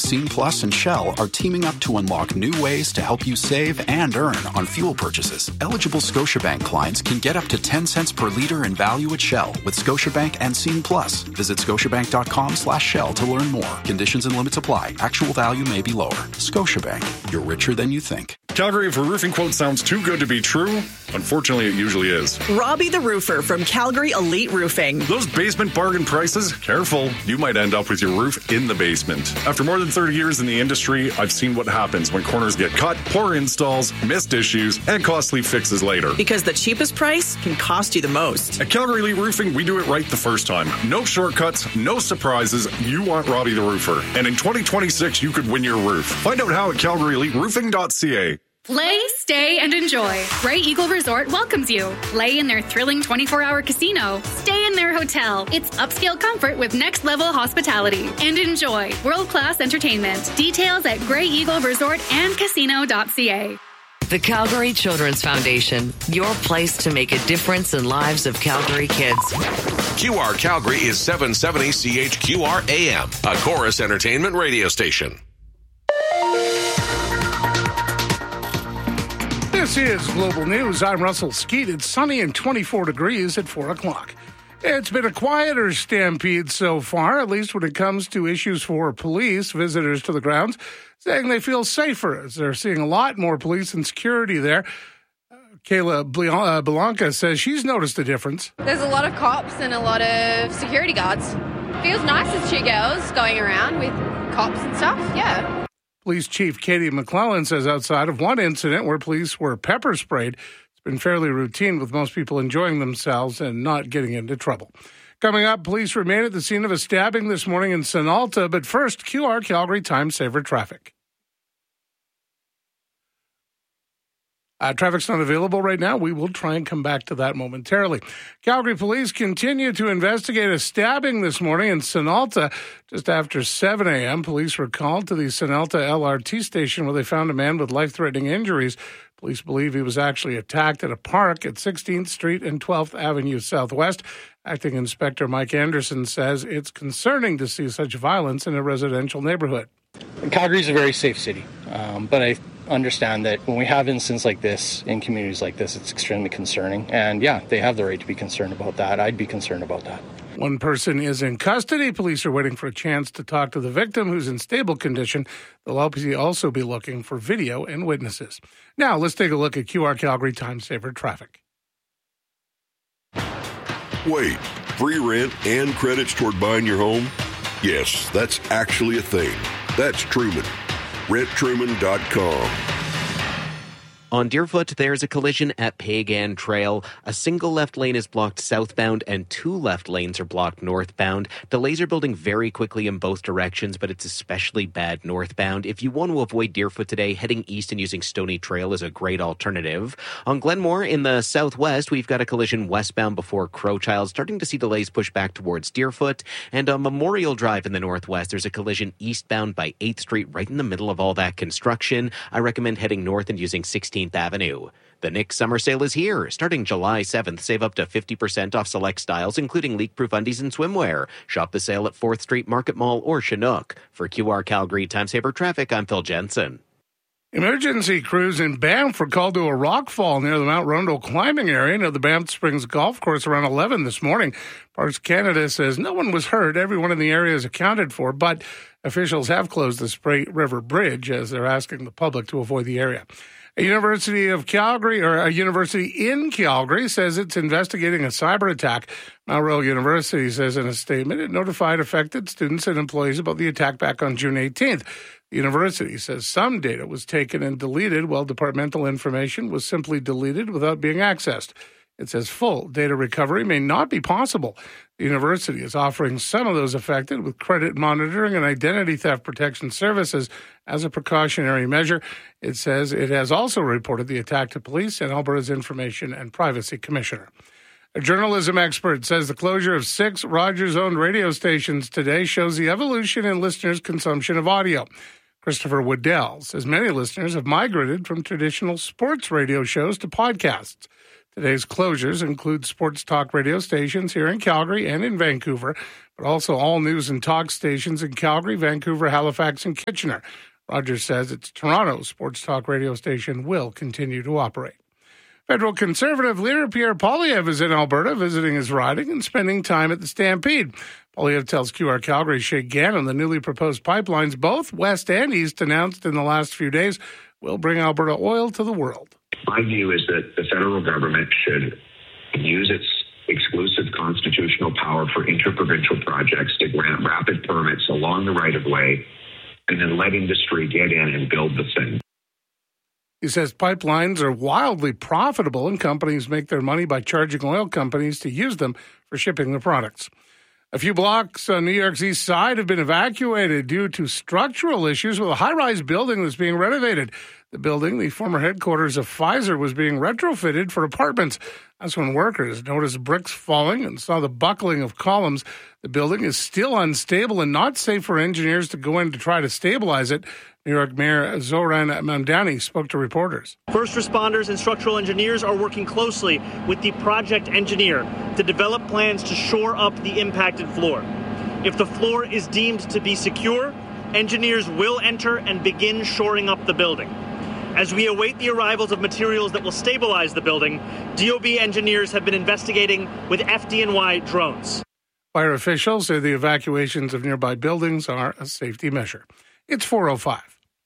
Scene Plus, and Shell are teaming up to unlock new ways to help you save and earn on fuel purchases. Eligible Scotiabank clients can get up to 10 cents per liter in value at Shell with Scotiabank and Scene Plus. Visit scotiabank.com/Shell to learn more. Conditions and limits apply. Actual value may be lower. Scotiabank. You're richer than you think. Calgary, if a roofing quote sounds too good to be true, unfortunately it usually is. Robbie the Roofer from Calgary Elite Roofing. Those basement bargain prices? Careful, you might end up with your roof in the basement. After more than 30 years in the industry, I've seen what happens when corners get cut, poor installs, missed issues, and costly fixes later. Because the cheapest price can cost you the most. At Calgary Elite Roofing, we do it right the first time. No shortcuts, no surprises. You want Robbie the Roofer. And in 2026, you could win your roof. Find out how at calgaryeliteroofing.ca. Play, stay, and enjoy. Grey Eagle Resort welcomes you. Play in their thrilling 24-hour casino. Stay in their hotel. It's upscale comfort with next-level hospitality. And enjoy world-class entertainment. Details at greyeagleresortandcasino.ca. The Calgary Children's Foundation, your place to make a difference in lives of Calgary kids. QR Calgary is 770 CHQR AM, a Chorus Entertainment radio station. This is Global News. I'm Russell Skeet. It's sunny and 24 degrees at 4 o'clock. It's been a quieter stampede so far, at least when it comes to issues for police. Visitors to the grounds saying they feel safer as they're seeing a lot more police and security there. Kayla Blanca says she's noticed a difference. There's a lot of cops and a lot of security guards. Feels nice as two girls going around with cops and stuff, yeah. Police Chief Katie McClellan says outside of one incident where police were pepper sprayed, it's been fairly routine with most people enjoying themselves and not getting into trouble. Coming up, police remain at the scene of a stabbing this morning in Sinalta, but first, QR Calgary Time Saver traffic. Traffic's not available right now. We will try and come back to that momentarily. Calgary police continue to investigate a stabbing this morning in Sinalta. Just after 7 a.m., police were called to the Sinalta LRT station where they found a man with life-threatening injuries. Police believe he was actually attacked at a park at 16th Street and 12th Avenue Southwest. Acting Inspector Mike Anderson says it's concerning to see such violence in a residential neighborhood. Calgary's a very safe city, but I understand that when we have incidents like this in communities like this, it's extremely concerning. And yeah, they have the right to be concerned about that. I'd be concerned about that. One person is in custody. Police are waiting for a chance to talk to the victim, who's in stable condition. They'll also be looking for video and witnesses. Now, let's take a look at QR Calgary Time Saver traffic. Wait, free rent and credits toward buying your home? Yes, that's actually a thing. That's Truman. RentTruman.com. On Deerfoot, there's a collision at Pagan Trail. A single left lane is blocked southbound and two left lanes are blocked northbound. Delays are building very quickly in both directions, but it's especially bad northbound. If you want to avoid Deerfoot today, heading east and using Stony Trail is a great alternative. On Glenmore in the southwest, we've got a collision westbound before Crowchild, starting to see delays push back towards Deerfoot. And on Memorial Drive in the northwest, there's a collision eastbound by 8th Street, right in the middle of all that construction. I recommend heading north and using 16th Avenue. The Nick Summer Sale is here. Starting July 7th, save up to 50% off select styles, including leak-proof undies and swimwear. Shop the sale at 4th Street Market Mall or Chinook. For QR Calgary Time Saver Traffic, I'm Phil Jensen. Emergency crews in Banff were called to a rock fall near the Mount Rondo climbing area near the Banff Springs Golf Course around 11 this morning. Parks Canada says no one was hurt. Everyone in the area is accounted for, but officials have closed the Spray River Bridge as they're asking the public to avoid the area. A university in Calgary says it's investigating a cyber attack. Mount Royal University says in a statement it notified affected students and employees about the attack back on June 18th. The university says some data was taken and deleted while departmental information was simply deleted without being accessed. It says full data recovery may not be possible. The university is offering some of those affected with credit monitoring and identity theft protection services as a precautionary measure. It says it has also reported the attack to police and Alberta's Information and Privacy Commissioner. A journalism expert says the closure of 6 Rogers-owned radio stations today shows the evolution in listeners' consumption of audio. Christopher Waddell says many listeners have migrated from traditional sports radio shows to podcasts. Today's closures include sports talk radio stations here in Calgary and in Vancouver, but also all news and talk stations in Calgary, Vancouver, Halifax, and Kitchener. Rogers says its Toronto sports talk radio station will continue to operate. Federal Conservative leader Pierre Poilievre is in Alberta visiting his riding and spending time at the Stampede. Poilievre tells QR Calgary's Shay Gannon the newly proposed pipelines, both west and east, announced in the last few days, will bring Alberta oil to the world. My view is that the federal government should use its exclusive constitutional power for interprovincial projects to grant rapid permits along the right-of-way and then let industry get in and build the thing. He says pipelines are wildly profitable and companies make their money by charging oil companies to use them for shipping their products. A few blocks on New York's east side have been evacuated due to structural issues with a high-rise building that's being renovated. The building, the former headquarters of Pfizer, was being retrofitted for apartments. That's when workers noticed bricks falling and saw the buckling of columns. The building is still unstable and not safe for engineers to go in to try to stabilize it. New York Mayor Zoran Mamdani spoke to reporters. First responders and structural engineers are working closely with the project engineer to develop plans to shore up the impacted floor. If the floor is deemed to be secure, engineers will enter and begin shoring up the building. As we await the arrivals of materials that will stabilize the building, DOB engineers have been investigating with FDNY drones. Fire officials say the evacuations of nearby buildings are a safety measure. It's 4:05.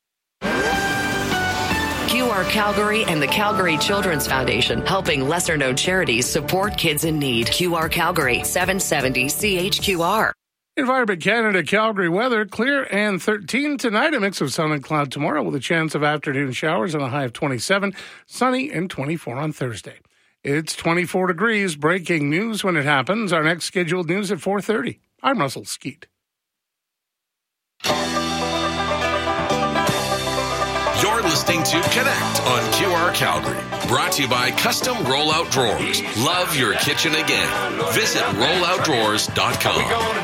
QR Calgary and the Calgary Children's Foundation, helping lesser-known charities support kids in need. QR Calgary, 770 CHQR. Environment Canada Calgary weather, clear and 13 tonight, a mix of sun and cloud tomorrow with a chance of afternoon showers and a high of 27, sunny and 24 on Thursday. It's 24 degrees. Breaking news when it happens. Our next scheduled news at 4:30. I'm Russell Skeet. You're listening to Connect on QR Calgary. Brought to you by Custom Rollout Drawers. Love your kitchen again. Visit rolloutdrawers.com.